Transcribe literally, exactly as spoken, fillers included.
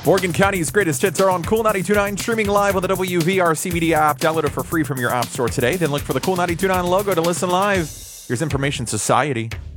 Morgan County's greatest hits are on Cool ninety-two point nine, streaming live on the W V R C Media app. Download it for free from your app store today. Then look for the Cool ninety-two point nine logo to listen live. Here's Information Society.